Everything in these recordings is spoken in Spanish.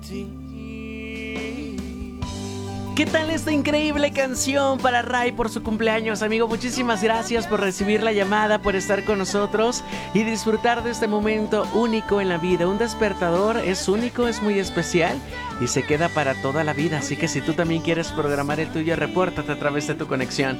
¿Qué tal esta increíble canción para Ray por su cumpleaños, amigo? Muchísimas gracias por recibir la llamada, por estar con nosotros y disfrutar de este momento único en la vida. Un despertador es único, es muy especial y se queda para toda la vida. Así que si tú también quieres programar el tuyo, repórtate a través de tu conexión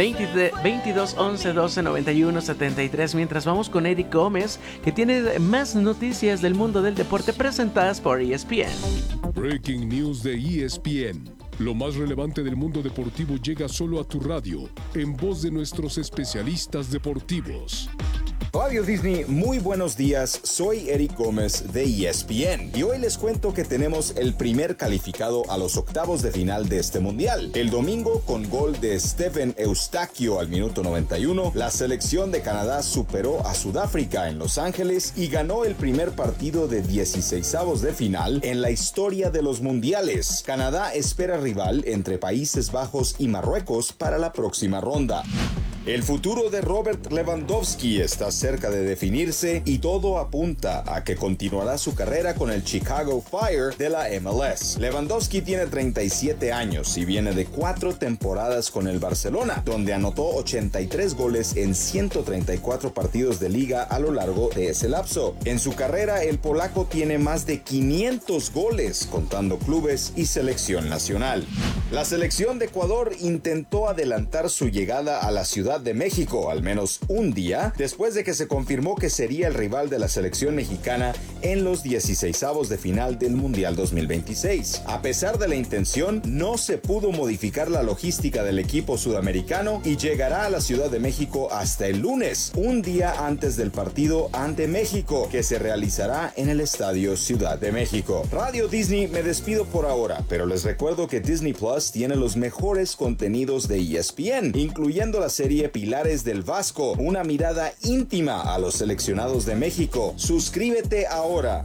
22 11 12 91 73. Mientras vamos con Eric Gómez, que tiene más noticias del mundo del deporte presentadas por ESPN. Breaking News de ESPN. Lo más relevante del mundo deportivo llega solo a tu radio, en voz de nuestros especialistas deportivos. Radio Disney, muy buenos días, soy Eric Gómez de ESPN y hoy les cuento que tenemos el primer calificado a los octavos de final de este mundial. El domingo, con gol de Stephen Eustaquio al minuto 91, la selección de Canadá superó a Sudáfrica en Los Ángeles y ganó el primer partido de 16avos de final en la historia de los mundiales. Canadá espera rival entre Países Bajos y Marruecos para la próxima ronda. El futuro de Robert Lewandowski está cerca de definirse y todo apunta a que continuará su carrera con el Chicago Fire de la MLS. Lewandowski tiene 37 años y viene de 4 temporadas con el Barcelona, donde anotó 83 goles en 134 partidos de liga a lo largo de ese lapso. En su carrera, el polaco tiene más de 500 goles, contando clubes y selección nacional. La selección de Ecuador intentó adelantar su llegada a la Ciudad de México, al menos un día, después de que se confirmó que sería el rival de la selección mexicana en los 16avos de final del Mundial 2026. A pesar de la intención, no se pudo modificar la logística del equipo sudamericano y llegará a la Ciudad de México hasta el lunes, un día antes del partido ante México, que se realizará en el Estadio Ciudad de México. Radio Disney, me despido por ahora, pero les recuerdo que Disney Plus tiene los mejores contenidos de ESPN, incluyendo la serie Pilares del Vasco, una mirada íntima a los seleccionados de México. Suscríbete ahora.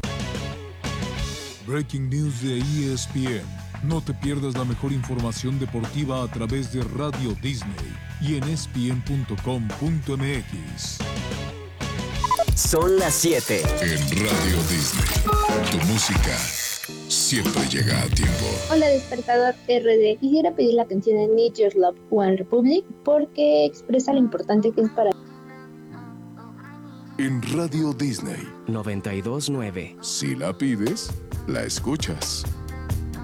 Breaking News de ESPN. No te pierdas la mejor información deportiva a través de Radio Disney y en espn.com.mx. Son las 7. En Radio Disney, tu música siempre llega a tiempo. Hola Despertador RD, quisiera pedir la canción de Need Your Love One Republic porque expresa lo importante que es para En Radio Disney 92.9. Si la pides, la escuchas.